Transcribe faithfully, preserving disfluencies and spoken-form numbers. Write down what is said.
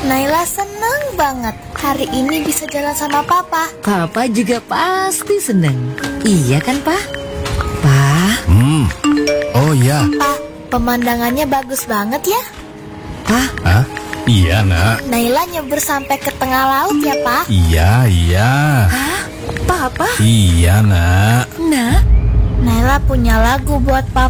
Naila seneng banget hari ini bisa jalan sama Papa. Papa juga pasti seneng. Iya kan, Pak? Pak? Hmm. Oh iya. Pak, pemandangannya bagus banget ya. Pak? Hah? Iya, Nak. Naila nyebur sampai ke tengah laut ya, Pak. Iya, iya. Hah? Papa? Iya, Nak. Nak? Naila punya lagu buat Papa.